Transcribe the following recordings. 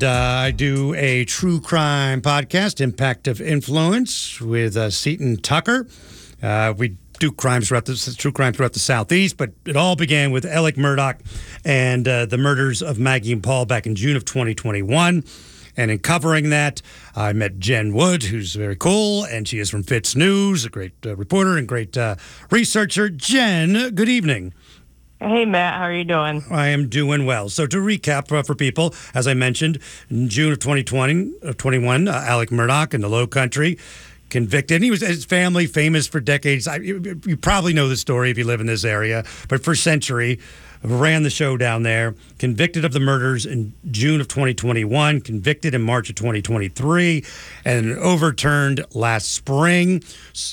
I do a true crime podcast, Impact of Influence, with Seton Tucker. We do true crime throughout the Southeast, but it all began with Alec Murdaugh and the murders of Maggie and Paul back in June of 2021. And in covering that, I met Jen Wood, who's very cool, and she is from Fitz News, a great reporter and great researcher. Jen, good evening. Hey, Matt. How are you doing? I am doing well. So to recap for people, as I mentioned, in June of 2021, Alec Murdaugh in the Low Country, convicted. And he was his family famous for decades. You probably know the story if you live in this area, but for a century, ran the show down there, convicted of the murders in June of 2021, convicted in March of 2023, and overturned last spring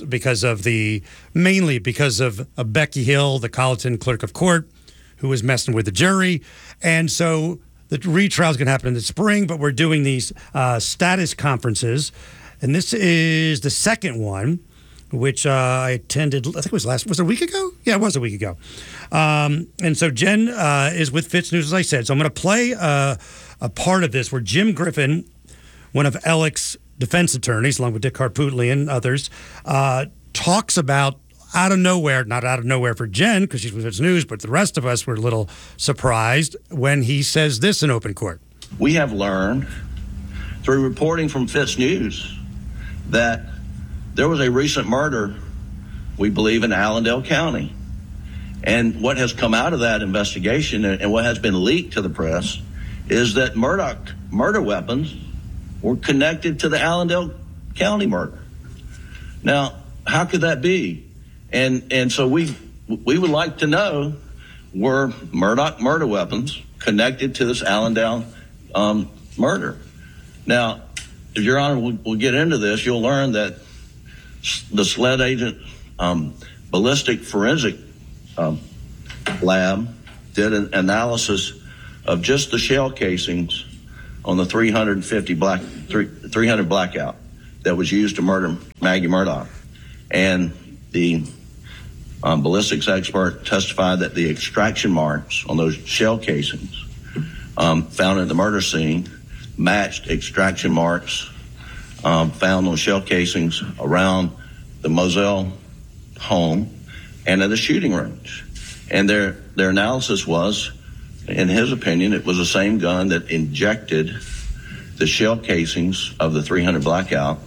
mainly because of Becky Hill, the Colleton clerk of court, who was messing with the jury. And so the retrial is going to happen in the spring, but we're doing these status conferences. And this is the second one, which I attended, I think it was was it a week ago? Yeah, it was a week ago. And so Jen is with Fitz News, as I said. So I'm going to play a part of this where Jim Griffin, one of Alec's defense attorneys, along with Dick Harpootlian and others, talks about out of nowhere, not out of nowhere for Jen, because she's with Fitz News, but the rest of us were a little surprised when he says this in open court. We have learned through reporting from Fitz News that there was a recent murder, we believe, in Allendale County. And what has come out of that investigation and what has been leaked to the press is that Murdaugh murder weapons were connected to the Allendale County murder. Now, how could that be? And so we would like to know, were Murdaugh murder weapons connected to this Allendale murder? Now, if Your Honor will get into this, you'll learn that the SLED agent ballistic forensic lab did an analysis of just the shell casings on the 300 blackout that was used to murder Maggie Murdaugh. And the ballistics expert testified that the extraction marks on those shell casings found at the murder scene matched extraction marks found on shell casings around the Moselle home and at the shooting range. And their analysis was, in his opinion, it was the same gun that injected the shell casings of the 300 blackout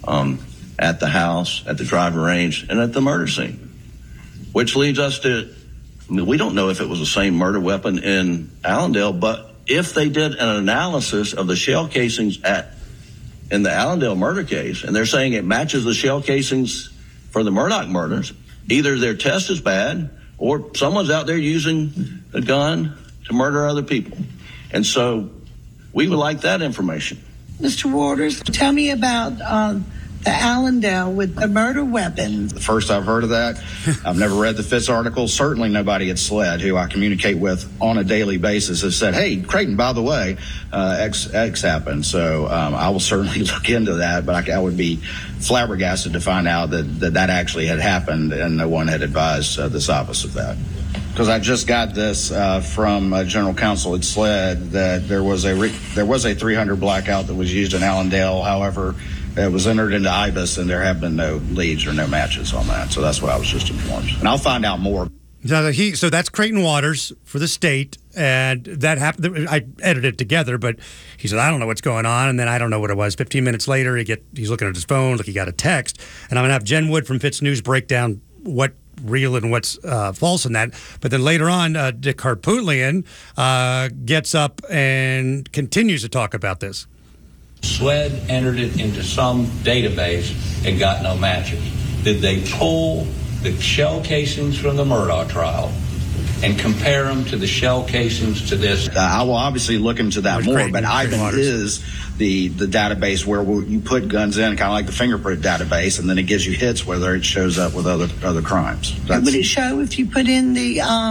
at the house, at the driving range, and at the murder scene. Which leads us to, we don't know if it was the same murder weapon in Allendale, but if they did an analysis of the shell casings in the Allendale murder case, and they're saying it matches the shell casings for the Murdaugh murders, either their test is bad or someone's out there using a gun to murder other people. And so we would like that information. Mr. Waters, tell me about the Allendale with the murder weapon. The first I've heard of that. I've never read the Fitz article. Certainly nobody at SLED, who I communicate with on a daily basis, has said, hey, Creighton, by the way, X happened. So I will certainly look into that, but I would be flabbergasted to find out that actually had happened and no one had advised this office of that. Because I just got this from General Counsel at SLED that there was a 300 blackout that was used in Allendale. However, it was entered into IBIS, and there have been no leads or no matches on that. So that's what I was just informed. And I'll find out more. So that's Creighton Waters for the state, and that happened. I edited it together, but he said, I don't know what's going on, and then I don't know what it was. 15 minutes later, he's looking at his phone, like he got a text, and I'm going to have Jen Wood from Fitz News break down what real and what's false in that. But then later on, Dick Harpootlian gets up and continues to talk about this. SLED entered it into some database and got no matches. Did they pull the shell casings from the Murdaugh trial and compare them to the shell casings to this? I will obviously look into that more, but IBIS is the database where you put guns in, kind of like the fingerprint database, and then it gives you hits whether it shows up with other crimes. Would it show if you put in the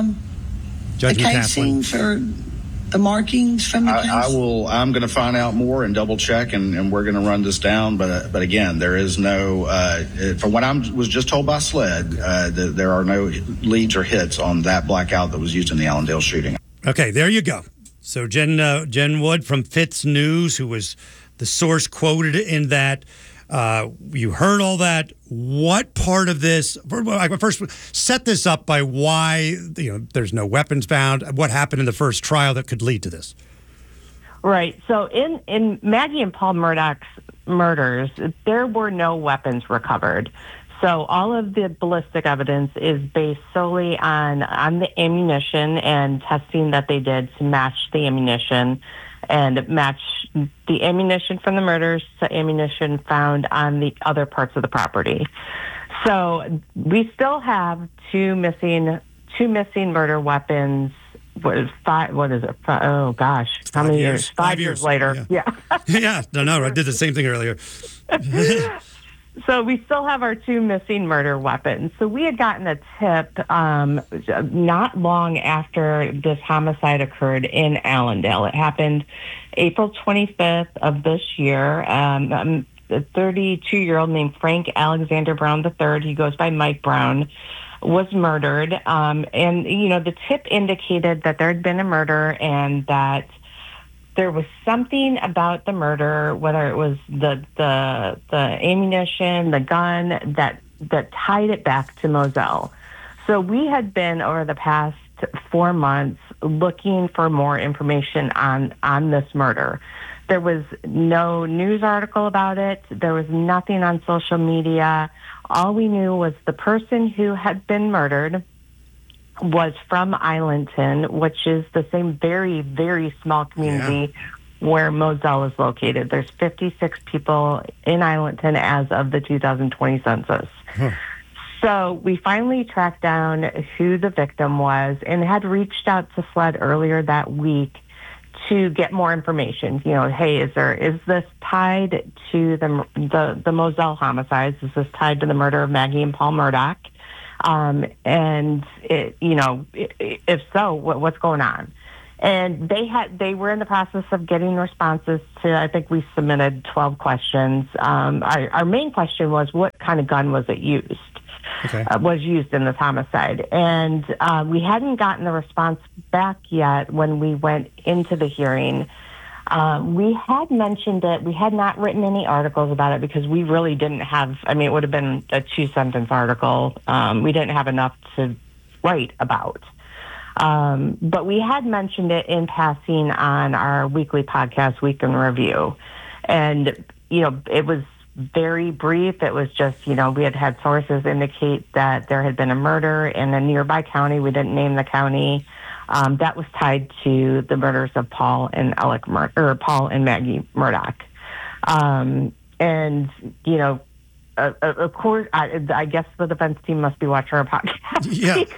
casings or the markings from the case? I'm going to find out more and double check, and we're going to run this down. But again, there is no, from what I was just told by SLED, there are no leads or hits on that blackout that was used in the Allendale shooting. Okay, there you go. So Jen Wood from Fitz News, who was the source quoted in that. You heard all that. What part of this? First, set this up by why there's no weapons found. What happened in the first trial that could lead to this? Right. So in Maggie and Paul Murdaugh's murders, there were no weapons recovered. So all of the ballistic evidence is based solely on the ammunition and testing that they did to match the ammunition and match the ammunition from the murders to ammunition found on the other parts of the property. So we still have two missing murder weapons. What is it? Oh gosh, how many years? 5 years later. Yeah. Yeah. No, I did the same thing earlier. So we still have our two missing murder weapons. So we had gotten a tip not long after this homicide occurred in Allendale. It happened April 25th of this year. A 32-year-old named Frank Alexander Brown III, he goes by Mike Brown, was murdered. And, the tip indicated that there had been a murder and that there was something about the murder, whether it was the ammunition, the gun, that tied it back to Moselle. So we had been over the past 4 months looking for more information on this murder. There was no news article about it. There was nothing on social media. All we knew was the person who had been murdered was from Islandton, which is the same very, very small community where Moselle is located. There's 56 people in Islandton as of the 2020 census. So we finally tracked down who the victim was and had reached out to SLED earlier that week to get more information. Hey, is this tied to the Moselle homicides? Is this tied to the murder of Maggie and Paul Murdaugh? If so, what's going on? And they were in the process of getting responses to, I think we submitted 12 questions. Our main question was, what kind of gun was it used? Was used in this homicide. And we hadn't gotten the response back yet when we went into the hearing. We had mentioned it. We had not written any articles about it because we really didn't have, it would have been a 2-sentence article. We didn't have enough to write about. But we had mentioned it in passing on our weekly podcast, Week in Review. And, it was very brief. It was just, we had sources indicate that there had been a murder in a nearby county. We didn't name the county. That was tied to the murders of Paul and Paul and Maggie Murdaugh. Of course, I guess the defense team must be watching our podcast.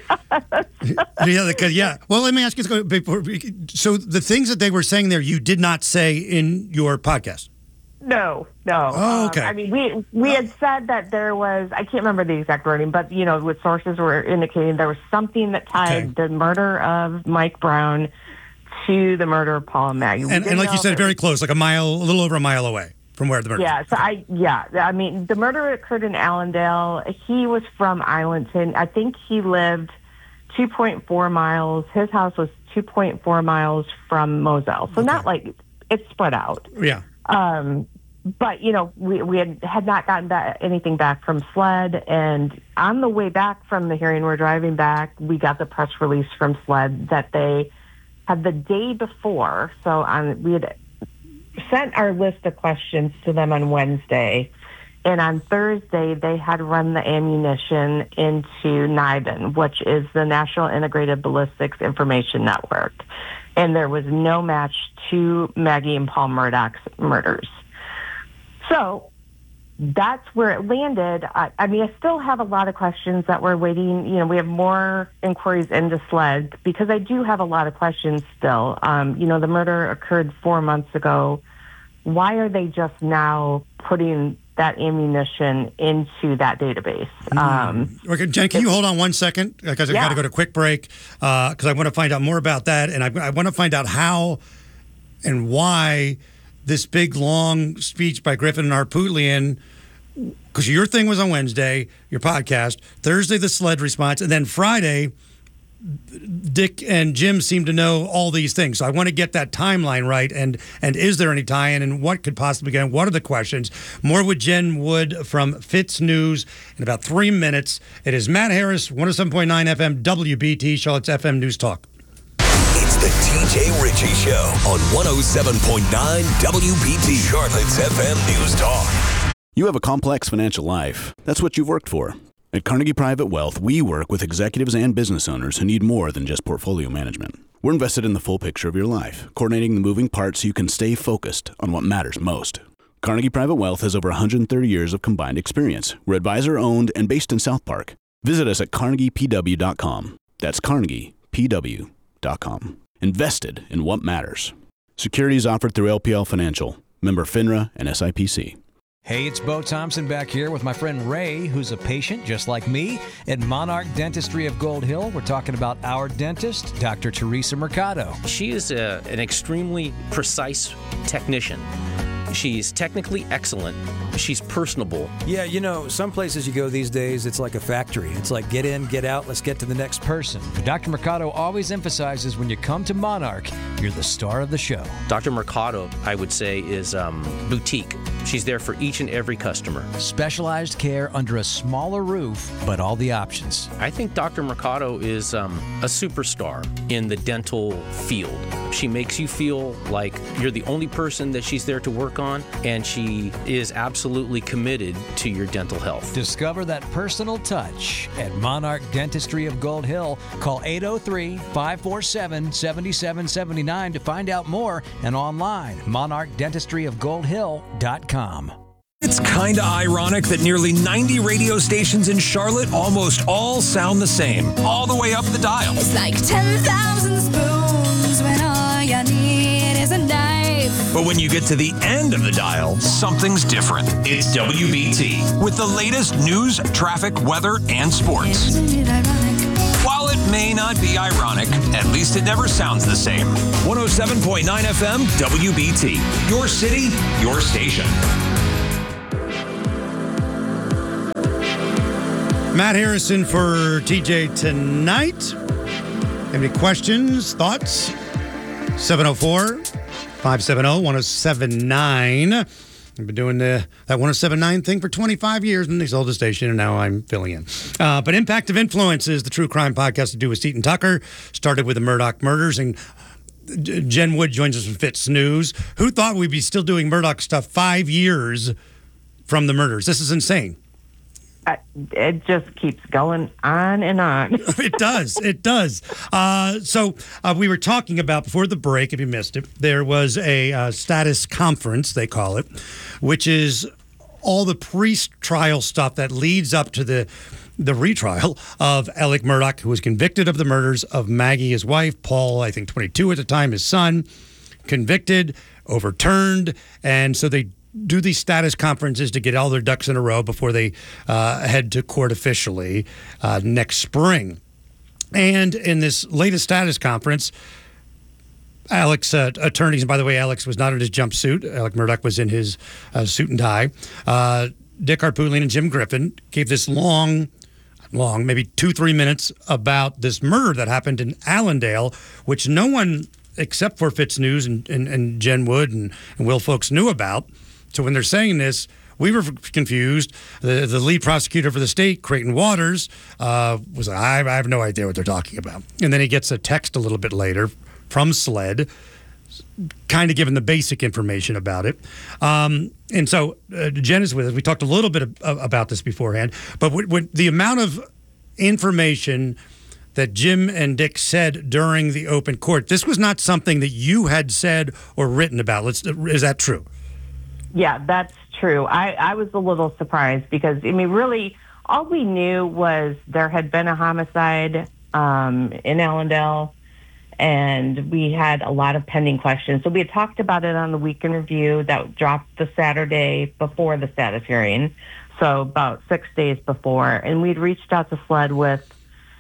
Yeah. Well, let me ask you before. So the things that they were saying there, you did not say in your podcast. No. Oh, okay. We had said that there was, I can't remember the exact wording, but, what sources were indicating there was something that tied the murder of Mike Brown to the murder of Paul and Maggie. And like you said, very close, like a little over a mile away from where the murder the murder occurred in Allendale. He was from Islandton. I think he lived 2.4 miles. His house was 2.4 miles from Moselle. So not like it's spread out. Yeah. But, we had not gotten anything back from SLED. And on the way back from the hearing, we're driving back, we got the press release from SLED that they had the day before. So we had sent our list of questions to them on Wednesday. And on Thursday, they had run the ammunition into NIBIN, which is the National Integrated Ballistics Information Network. And there was no match to Maggie and Paul Murdaugh's murders. So that's where it landed. I still have a lot of questions that we're waiting. We have more inquiries into SLED because I do have a lot of questions still. The murder occurred 4 months ago. Why are they just now putting that ammunition into that database? Okay, Jen, can you hold on 1 second? Because I've got to go to a quick break because I want to find out more about that. And I want to find out how and why this big, long speech by Griffin and Arputian, because your thing was on Wednesday, your podcast, Thursday, the SLED response, and then Friday, Dick and Jim seem to know all these things. So I want to get that timeline right. And is there any tie-in, and what could possibly get in? What are the questions? More with Jen Wood from Fitz News in about 3 minutes. It is Matt Harris, 107.9 FM WBT, Charlotte's FM News Talk. It's the TJ Ritchie Show on 107.9 WBT, Charlotte's FM News Talk. You have a complex financial life. That's what you've worked for. At Carnegie Private Wealth, we work with executives and business owners who need more than just portfolio management. We're invested in the full picture of your life, coordinating the moving parts so you can stay focused on what matters most. Carnegie Private Wealth has over 130 years of combined experience. We're advisor-owned and based in South Park. Visit us at carnegiepw.com. That's carnegiepw.com. Invested in what matters. Securities offered through LPL Financial. Member FINRA and SIPC. Hey, it's Bo Thompson back here with my friend Ray, who's a patient just like me at Monarch Dentistry of Gold Hill. We're talking about our dentist, Dr. Teresa Mercado. She is an extremely precise technician. She's technically excellent. She's personable. Yeah, you know, some places you go these days, it's like a factory. It's like get in, get out, let's get to the next person. But Dr. Mercado always emphasizes when you come to Monarch, you're the star of the show. Dr. Mercado, I would say, is boutique. She's there for each and every customer. Specialized care under a smaller roof, but all the options. I think Dr. Mercado is a superstar in the dental field. She makes you feel like you're the only person that she's there to work on, and she is absolutely committed to your dental health. Discover that personal touch at Monarch Dentistry of Gold Hill. Call 803-547-7779 to find out more, and online, monarchdentistryofgoldhill.com. It's kinda ironic that nearly 90 radio stations in Charlotte almost all sound the same, all the way up the dial. It's like 10,000 spoons when all you need is a knife. But when you get to the end of the dial, something's different. It's WBT with the latest news, traffic, weather, and sports. Isn't it ironic? While it may not be ironic, at least it never sounds the same. 107.9 FM WBT. Your city, your station. Matt Harrison for TJ tonight. Any questions, thoughts? 704-570-1079. I've been doing that 1079 thing for 25 years, and they sold the station, and now I'm filling in. But Impact of Influence is the true crime podcast to do with Seton Tucker. Started with the Murdaugh murders, and Jen Wood joins us from Fitz News. Who thought we'd be still doing Murdaugh stuff 5 years from the murders? This is insane. It just keeps going on and on. It does. It does. So we were talking about, before the break, if you missed it, there was a status conference, they call it, which is all the pre-trial stuff that leads up to the retrial of Alec Murdaugh, who was convicted of the murders of Maggie, his wife, Paul, I think 22 at the time, his son, convicted, overturned, and so they do these status conferences to get all their ducks in a row before they head to court officially next spring. And in this latest status conference, Alec's attorneys, and by the way, Alex was not in his jumpsuit. Alec Murdaugh was in his suit and tie. Dick Harpootlian and Jim Griffin gave this long, maybe 2-3 minutes about this murder that happened in Allendale, which no one except for Fitz News and Jen Wood and Will Folks knew about. So when they're saying this, we were confused. The lead prosecutor for the state, Creighton Waters, was like, I have no idea what they're talking about. And then he gets a text a little bit later from SLED, kind of giving the basic information about it. And so Jen is with us. We talked a little bit about this beforehand. But when the amount of information that Jim and Dick said during the open court, this was not something that you had said or written about. Is that true? Yeah, that's true. I was a little surprised because, I mean, really, all we knew was there had been a homicide in Allendale, and we had a lot of pending questions. So we had talked about it on the week interview that dropped the Saturday before the status hearing, so about 6 days before. And we'd reached out to SLED with,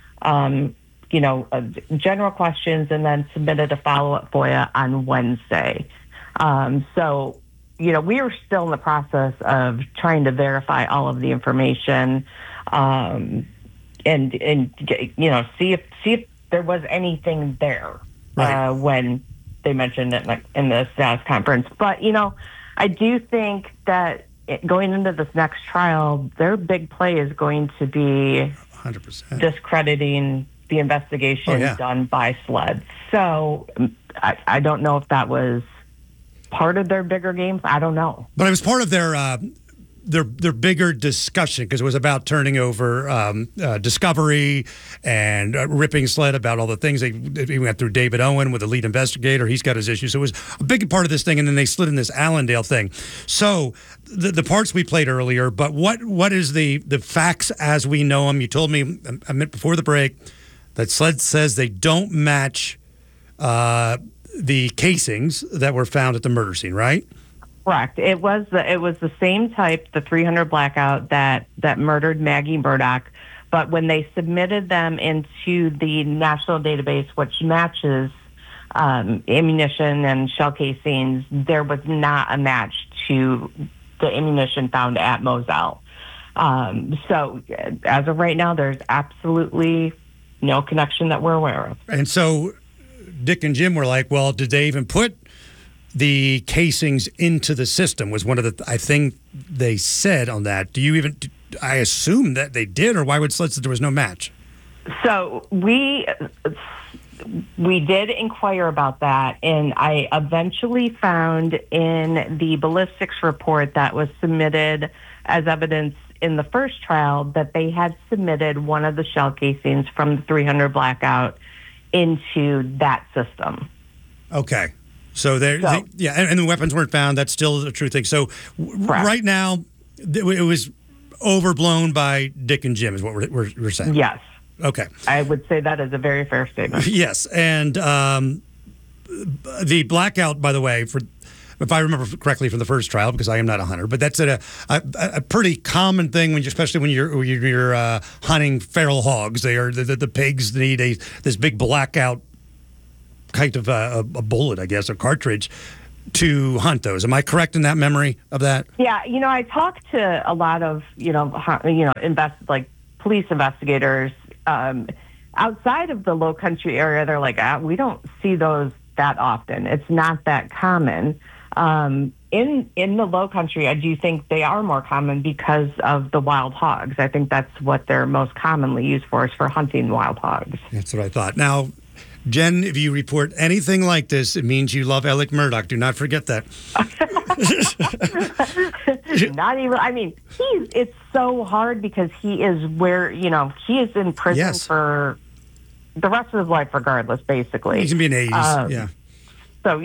general questions and then submitted a follow-up FOIA on Wednesday. So we were still in the process of trying to verify all of the information, and see if there was anything there Right. when they mentioned it in the status conference. But, I do think that going into this next trial, their big play is going to be 100%. discrediting the investigation done by SLED. So I don't know if that was part of their bigger game. I don't know. But it was part of their bigger discussion because it was about turning over Discovery and ripping SLED about all the things. They went through David Owen with the lead investigator. He's got his issues. So it was a big part of this thing, and then they slid in this Allendale thing. So the parts we played earlier, but what is the facts as we know them? You told me I meant before the break that SLED says they don't match the casings that were found at the murder scene, right? Correct. It was the same type, the 300 blackout that murdered Maggie Murdaugh, but when they submitted them into the national database, which matches ammunition and shell casings, there was not a match to the ammunition found at Moselle. So as of right now, there's absolutely no connection that we're aware of. And so Dick and Jim were like, well, did they even put the casings into the system was one of the, I think they said on that. I assume that they did, or why would SLED say there was no match? So we did inquire about that, and I eventually found in the ballistics report that was submitted as evidence in the first trial that they had submitted one of the shell casings from the 300 blackout into that system. Okay. So and the weapons weren't found. That's still a true thing. So right now, it was overblown by Dick and Jim is what we're saying. Yes. Okay. I would say that is a very fair statement. Yes. And the blackout, by the way, if I remember correctly from the first trial, because I am not a hunter, but that's a pretty common thing especially when you're hunting feral hogs. The pigs need this big blackout kind of a bullet, I guess, a cartridge to hunt those. Am I correct in that memory of that? Yeah, I talked to a lot of police investigators outside of the Low Country area. They're like, we don't see those that often. It's not that common. In the Low Country, I do think they are more common because of the wild hogs. I think that's what they're most commonly used for, is for hunting wild hogs. That's what I thought. Now, Jen, if you report anything like this, it means you love Alec Murdaugh. Do not forget that. Not even, it's so hard because he is he is in prison for the rest of his life regardless, basically. He's going to be in 80s, yeah. So,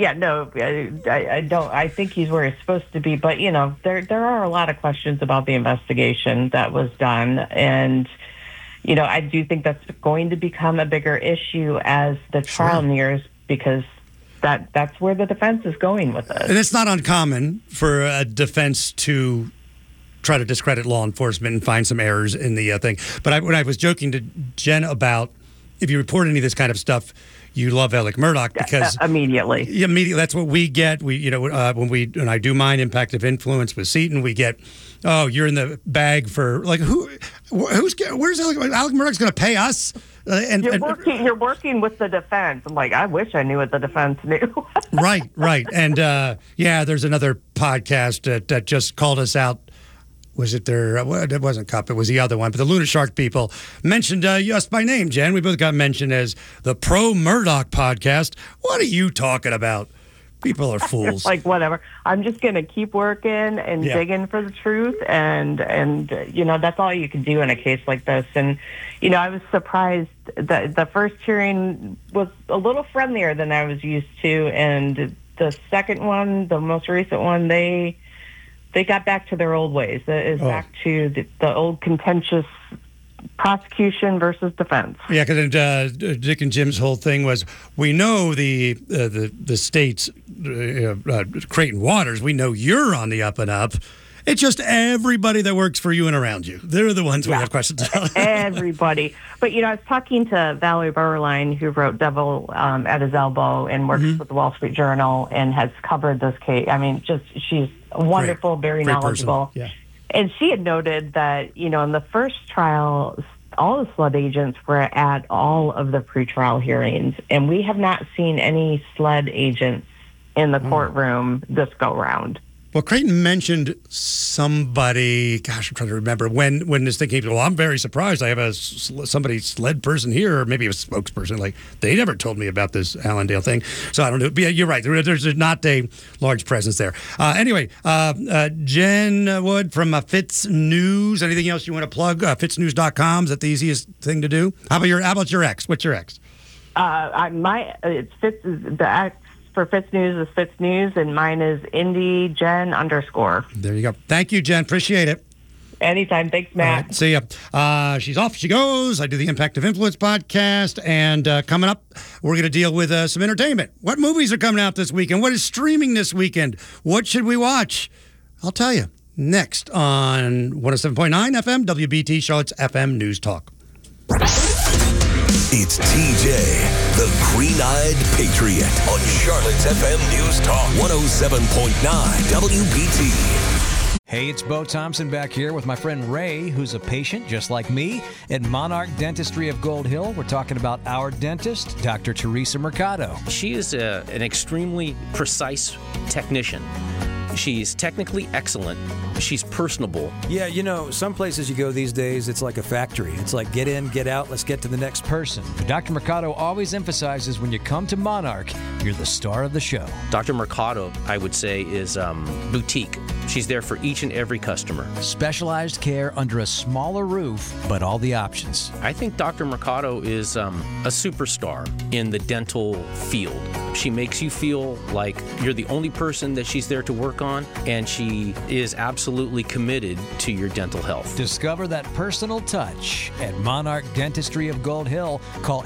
I think he's where he's supposed to be. But, there are a lot of questions about the investigation that was done. And, I do think that's going to become a bigger issue as the trial nears, because that's where the defense is going with it. And it's not uncommon for a defense to try to discredit law enforcement and find some errors in the thing. But when I was joking to Jen about if you report any of this kind of stuff, you love Alec Murdaugh because immediately. That's what we get. When I do mine impact of influence with Seaton, we get, you're in the bag for where's Alec Murdaugh's going to pay us? You're working with the defense. I'm like, I wish I knew what the defense knew. Right. And there's another podcast that just called us out. Was it it wasn't Cup, it was the other one, but the Luna Shark people mentioned us by name, Jen. We both got mentioned as the Pro Murdaugh podcast. What are you talking about? People are fools. Like, whatever. I'm just going to keep working and digging for the truth. And that's all you can do in a case like this. And, I was surprised that the first hearing was a little friendlier than I was used to. And the second one, the most recent one, they got back to their old ways. Back to the old contentious prosecution versus defense. Yeah, because Dick and Jim's whole thing was, we know the state's Creighton Waters. We know you're on the up and up. It's just everybody that works for you and around you. They're the ones we have questions about. Everybody. But, I was talking to Valerie Burline, who wrote Devil at His Elbow and works with the Wall Street Journal and has covered this case. She's wonderful, very knowledgeable. Yeah. And she had noted that, in the first trial, all the SLED agents were at all of the pretrial hearings, and we have not seen any SLED agents in the courtroom this go round. Well, Creighton mentioned somebody, gosh, I'm trying to remember, when this thing came, well, I'm very surprised I have somebody SLED person here, or maybe a spokesperson, like, they never told me about this Allendale thing. So I don't know. But yeah, you're right. There's not a large presence there. Anyway, Jen Wood from Fitz News. Anything else you want to plug? FitzNews.com, is that the easiest thing to do? How about your ex? What's your ex? It's Fitz, the ex for Fitz News is Fitz News, and mine is IndyGen_. There you go. Thank you, Jen. Appreciate it. Anytime. Thanks, Matt. Right, see ya. She's off. She goes. I do the Impact of Influence podcast, and coming up, we're going to deal with some entertainment. What movies are coming out this weekend? What is streaming this weekend? What should we watch? I'll tell you next on 107.9 FM, WBT, Charlotte's FM News Talk. It's TJ, the Green-Eyed Patriot, on Charlotte's FM News Talk 107.9 WBT. Hey, it's Bo Thompson back here with my friend Ray, who's a patient just like me at Monarch Dentistry of Gold Hill. We're talking about our dentist, Dr. Teresa Mercado. She is an extremely precise technician. She's technically excellent. She's personable. Yeah, you know, some places you go these days, it's like a factory. It's like get in, get out, let's get to the next person. But Dr. Mercado always emphasizes when you come to Monarch, you're the star of the show. Dr. Mercado, I would say, is boutique. She's there for each and every customer. Specialized care under a smaller roof, but all the options. I think Dr. Mercado is a superstar in the dental field. She makes you feel like you're the only person that she's there to work on, and she is absolutely committed to your dental health. Discover that personal touch at Monarch Dentistry of Gold Hill. Call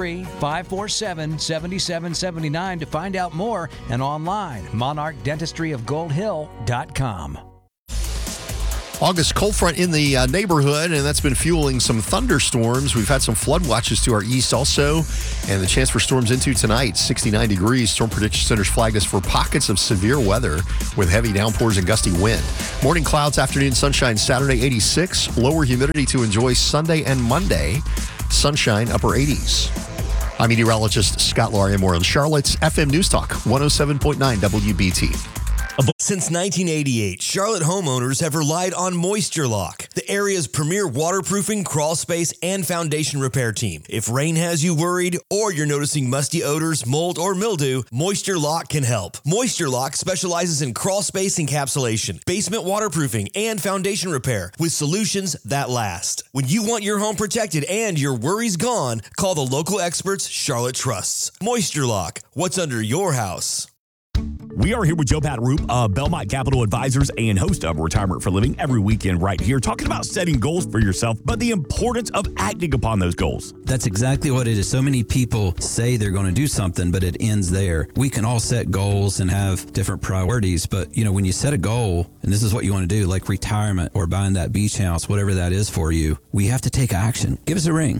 803-547-7779 to find out more, and online, monarchdentistryofgoldhill.com. August cold front in the neighborhood, and that's been fueling some thunderstorms. We've had some flood watches to our east also, and the chance for storms into tonight, 69 degrees. Storm Prediction Center's flagged us for pockets of severe weather with heavy downpours and gusty wind. Morning clouds, afternoon sunshine Saturday, 86. Lower humidity to enjoy Sunday and Monday. Sunshine, upper 80s. I'm meteorologist Scott Laria, more on Charlotte's FM News Talk, 107.9 WBT. Since 1988, Charlotte homeowners have relied on Moisture Lock, the area's premier waterproofing, crawl space, and foundation repair team. If rain has you worried or you're noticing musty odors, mold, or mildew, Moisture Lock can help. Moisture Lock specializes in crawl space encapsulation, basement waterproofing, and foundation repair with solutions that last. When you want your home protected and your worries gone, call the local experts Charlotte trusts. Moisture Lock, what's under your house? We are here with Joe Pataroop of Belmont Capital Advisors and host of Retirement for Living every weekend right here, talking about setting goals for yourself, but the importance of acting upon those goals. That's exactly what it is. So many people say they're going to do something, but it ends there. We can all set goals and have different priorities, but when you set a goal, and this is what you want to do, like retirement or buying that beach house, whatever that is for you, we have to take action. Give us a ring,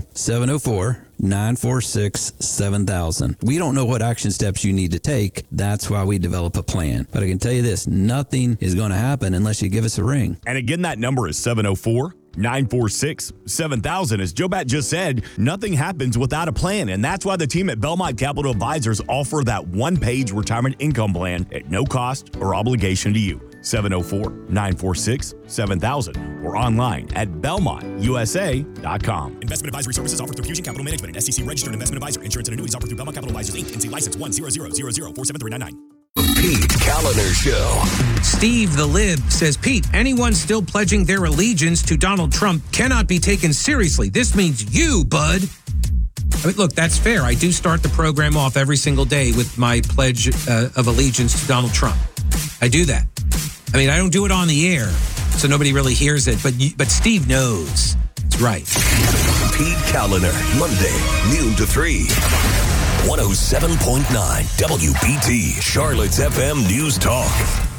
704-946-7000. We don't know what action steps you need to take. That's why we develop a plan. But I can tell you this, nothing is going to happen unless you give us a ring. And again, that number is 704-946-7000. As Joe Bat just said, nothing happens without a plan. And that's why the team at Belmont Capital Advisors offer that one-page retirement income plan at no cost or obligation to you. 704-946-7000 or online at BelmontUSA.com. Investment advisory services offered through Fusion Capital Management, an SEC registered investment advisor. Insurance and annuities offered through Belmont Capital Advisors, Inc. NC license 10000047399. Pete Kaliner Show. Steve the Lib says, Pete, anyone still pledging their allegiance to Donald Trump cannot be taken seriously. This means you, bud. I mean, look, that's fair. I do start the program off every single day with my pledge of allegiance to Donald Trump. I do that. I mean, I don't do it on the air, so nobody really hears it, but Steve knows. It's right. Pete Kaliner, Monday, noon to 3. 107.9 WBT, Charlotte's FM News Talk.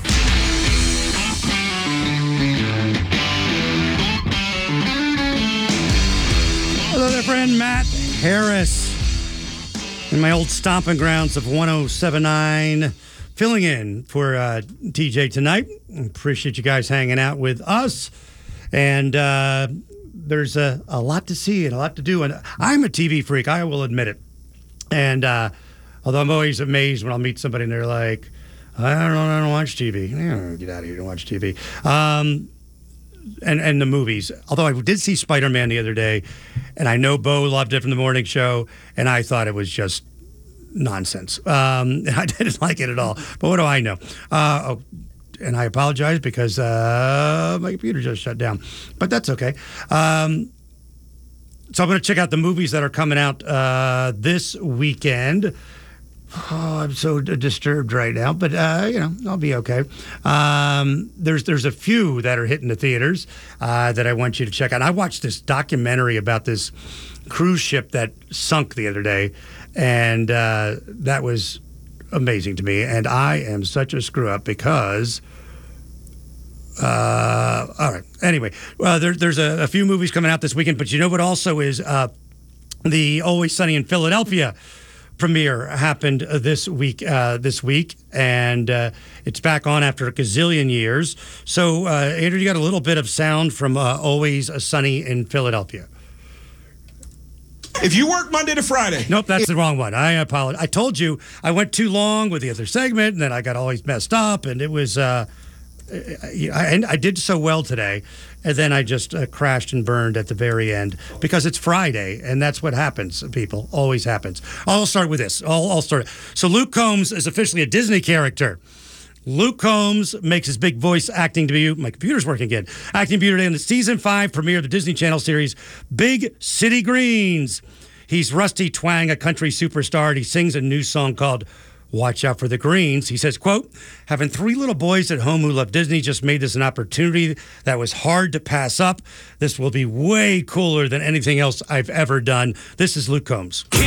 Hello there, friend. Matt Harris in my old stomping grounds of 107.9. Filling in for TJ tonight. Appreciate you guys hanging out with us. And there's a lot to see and a lot to do. And I'm a TV freak, I will admit it. And although I'm always amazed when I'll meet somebody and they're like, I don't watch TV. Get out of here, don't watch TV. And the movies. Although I did see Spider-Man the other day, and I know Bo loved it from the morning show, and I thought it was just nonsense. I didn't like it at all. But what do I know? And I apologize because my computer just shut down. But that's okay. So I'm going to check out the movies that are coming out this weekend. Oh, I'm so disturbed right now, but I'll be okay. There's a few that are hitting the theaters that I want you to check out. I watched this documentary about this cruise ship that sunk the other day, and that was amazing to me. And I am such a screw up because. All right. Anyway, there's a few movies coming out this weekend, but you know what also is the Always Sunny in Philadelphia premiere happened this week, and it's back on after a gazillion years. So, Andrew, you got a little bit of sound from Always Sunny in Philadelphia. If you work Monday to Friday. Nope, that's the wrong one. I apologize. I told you I went too long with the other segment, and then I got always messed up, and it was... I did so well today, and then I just crashed and burned at the very end because it's Friday, and that's what happens, people. Always happens. I'll start with this. I'll start. So Luke Combs is officially a Disney character. Luke Combs makes his big voice acting debut. My computer's working again. Acting debut today in the season 5 premiere of the Disney Channel series Big City Greens. He's Rusty Twang, a country superstar, and he sings a new song called Watch Out for the Greens. He says, quote, having 3 little boys at home who love Disney just made this an opportunity that was hard to pass up. This will be way cooler than anything else I've ever done. This is Luke Combs. Kids